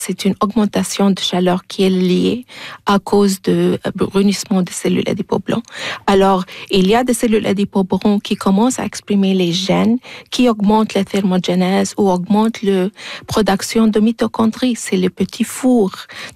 c'est une augmentation de chaleur qui est liée à cause de brunissement des cellules adipeux blancs. Alors, il y a des cellules adipeux blancs qui commencent à exprimer les gènes qui augmentent la thermogenèse ou augmentent la production de mitochondries. C'est le petit four